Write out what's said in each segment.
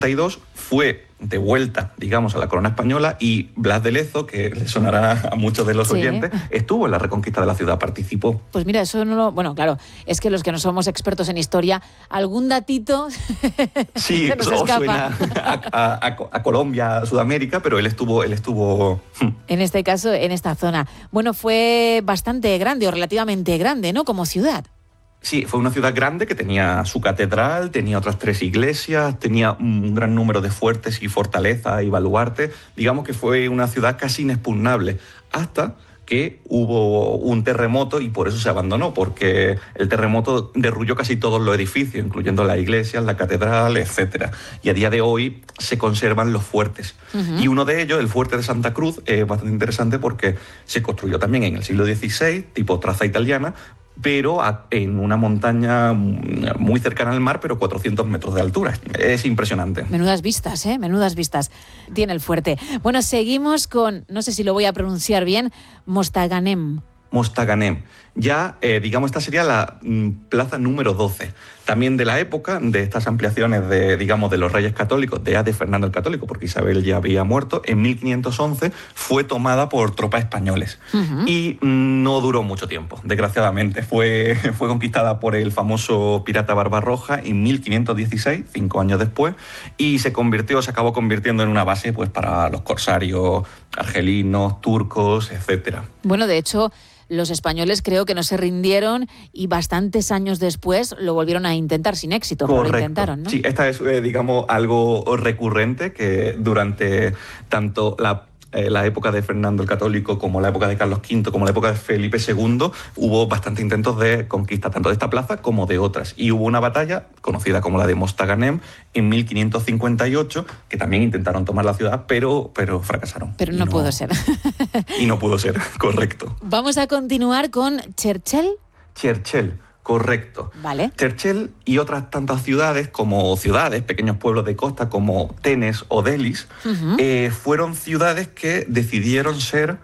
fue devuelta, digamos, a la corona española, y Blas de Lezo, que le sonará a muchos de los oyentes, estuvo en la reconquista de la ciudad, participó. Pues mira, eso no lo... Bueno, claro, es que los que no somos expertos en historia, algún datito sí, se nos escapa. Suena a Colombia, a Sudamérica, pero él estuvo... En este caso, en esta zona. Bueno, fue bastante grande, o relativamente grande, ¿no?, como ciudad. Sí, fue una ciudad grande que tenía su catedral, tenía otras 3 iglesias, tenía un gran número de fuertes y fortalezas y baluartes. Digamos que fue una ciudad casi inexpugnable, hasta que hubo un terremoto y por eso se abandonó, porque el terremoto derrulló casi todos los edificios, incluyendo las iglesias, la catedral, etc. Y a día de hoy se conservan los fuertes. Y uno de ellos, el fuerte de Santa Cruz, es bastante interesante porque se construyó también en el siglo XVI, tipo traza italiana, pero en una montaña muy cercana al mar, pero 400 metros de altura. Es impresionante. Menudas vistas, Menudas vistas tiene el fuerte. Bueno, seguimos con, no sé si lo voy a pronunciar bien, Mostaganem. Mostaganem. Ya, digamos, esta sería la plaza número 12. También de la época de estas ampliaciones de los reyes católicos, de Fernando el Católico, porque Isabel ya había muerto, en 1511 fue tomada por tropas españoles. Y no duró mucho tiempo, desgraciadamente. Fue conquistada por el famoso pirata Barbarroja en 1516, 5 años después, y se acabó convirtiendo en una base, pues, para los corsarios argelinos, turcos, etc. Bueno, de hecho, los españoles creo que no se rindieron y bastantes años después lo volvieron a intentar sin éxito. Correcto. Pero lo intentaron, ¿no? Sí, esta es, digamos, algo recurrente, que durante tanto la época de Fernando el Católico, como la época de Carlos V, como la época de Felipe II, hubo bastantes intentos de conquista, tanto de esta plaza como de otras. Y hubo una batalla, conocida como la de Mostaganem, en 1558, que también intentaron tomar la ciudad, pero fracasaron. Pero no pudo ser. Y no pudo ser, correcto. Vamos a continuar con Cherchell. Cherchell. Correcto. Vale. Cherchell y otras tantas ciudades, pequeños pueblos de costa como Tenes o Delis, fueron ciudades que decidieron,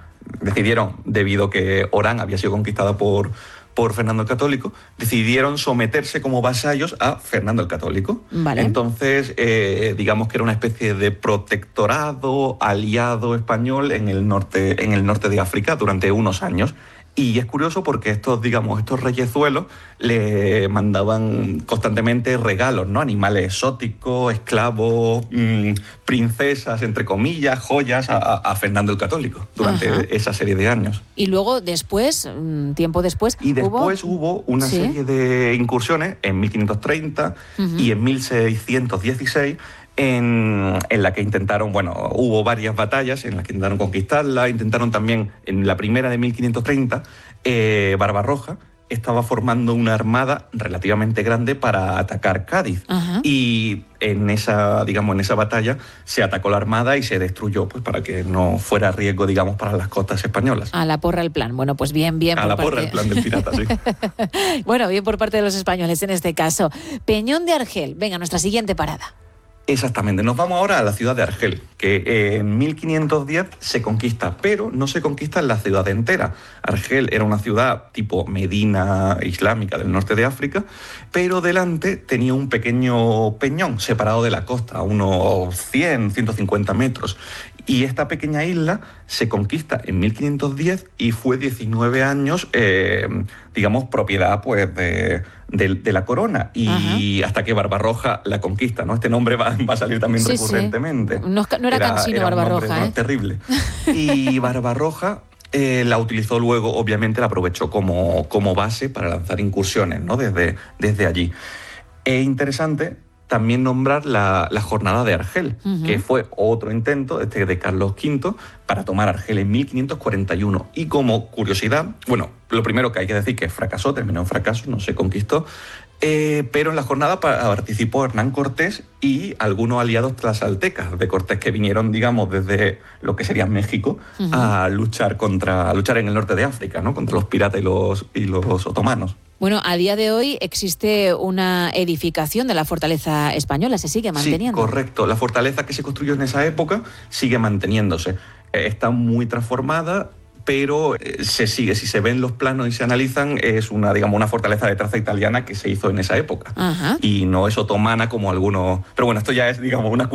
debido a que Orán había sido conquistada por Fernando el Católico, decidieron someterse como vasallos a Fernando el Católico. Vale. Entonces, digamos que era una especie de protectorado aliado español en el norte de África durante unos años. Y es curioso porque estos reyezuelos le mandaban constantemente regalos, ¿no? Animales exóticos, esclavos, princesas, entre comillas, joyas a Fernando el Católico durante esa serie de años. Y luego tiempo después... Y después hubo una serie de incursiones en 1530 y en 1616, en la que hubo varias batallas en las que intentaron conquistarla. Intentaron también, en la primera de 1530, Barbarroja estaba formando una armada relativamente grande para atacar Cádiz. Y en esa batalla se atacó la armada y se destruyó, pues, para que no fuera riesgo, digamos, para las costas españolas. A la porra el plan. Bueno, pues bien. A la porra el plan del pirata, sí. Bueno, bien por parte de los españoles en este caso. Peñón de Argel. Venga, nuestra siguiente parada. Exactamente. Nos vamos ahora a la ciudad de Argel, que en 1510 se conquista, pero no se conquista en la ciudad entera. Argel era una ciudad tipo Medina islámica del norte de África, pero delante tenía un pequeño peñón separado de la costa, a unos 100, 150 metros. Y esta pequeña isla se conquista en 1510 y fue 19 años, propiedad, pues, de la corona. Y hasta que Barbarroja la conquista, ¿no? Este nombre va a salir también recurrentemente. No era cansino Barbarroja, un nombre, terrible. Y Barbarroja la utilizó luego, obviamente, la aprovechó como base para lanzar incursiones, ¿no? Desde allí. Es interesante también nombrar la jornada de Argel, que fue otro intento de Carlos V para tomar Argel en 1541. Y como curiosidad, lo primero que hay que decir que fracasó, terminó en fracaso, no se conquistó, pero en la jornada participó Hernán Cortés y algunos aliados tlaxcaltecas de Cortés que vinieron, digamos, desde lo que sería México a luchar en el norte de África, ¿no? Contra los piratas y los otomanos. Bueno, a día de hoy existe una edificación de la fortaleza española, ¿se sigue manteniendo? Sí, correcto. La fortaleza que se construyó en esa época sigue manteniéndose. Está muy transformada, pero se sigue. Si se ven los planos y se analizan, es una fortaleza de traza italiana que se hizo en esa época. Y no es otomana como algunos... Pero bueno, esto ya es, una